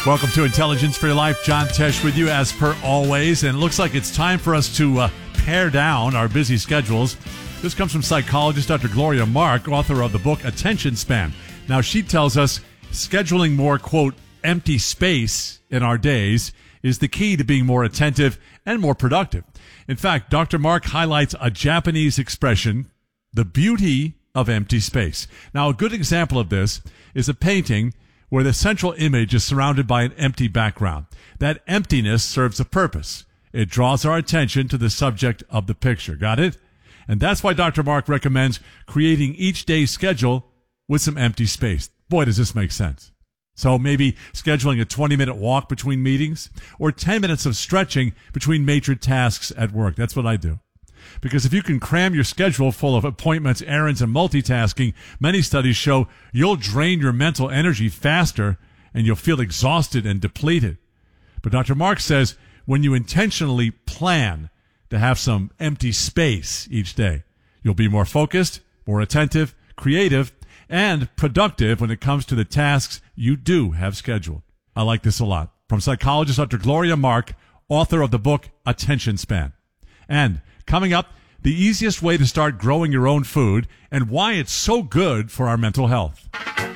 Welcome to Intelligence for Your Life. John Tesh with you as per always. And it looks like it's time for us to pare down our busy schedules. This comes from psychologist Dr. Gloria Mark, author of the book Attention Span. Now, she tells us scheduling more, quote, empty space in our days is the key to being more attentive and more productive. In fact, Dr. Mark highlights a Japanese expression, the beauty of empty space. Now, a good example of this is a painting where the central image is surrounded by an empty background. That emptiness serves a purpose. It draws our attention to the subject of the picture. Got it? And that's why Dr. Mark recommends creating each day's schedule with some empty space. Boy, does this make sense. So maybe scheduling a 20-minute walk between meetings or 10 minutes of stretching between major tasks at work. That's what I do. Because if you can cram your schedule full of appointments, errands, and multitasking, many studies show you'll drain your mental energy faster and you'll feel exhausted and depleted. But Dr. Mark says when you intentionally plan to have some empty space each day, you'll be more focused, more attentive, creative, and productive when it comes to the tasks you do have scheduled. I like this a lot. From psychologist Dr. Gloria Mark, author of the book Attention Span. And coming up, the easiest way to start growing your own food and why it's so good for our mental health.